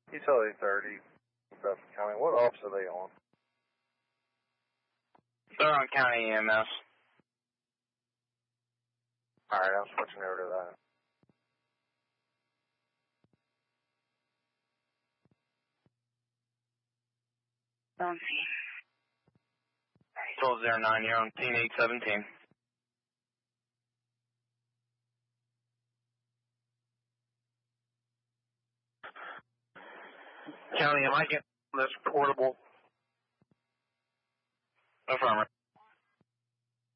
Utility 30, Bedford County. What office are they on? They're on County EMS. Alright, I'm switching over to that. Don't see. 1209, you're on Team 817. County, am I getting this portable? Affirmative.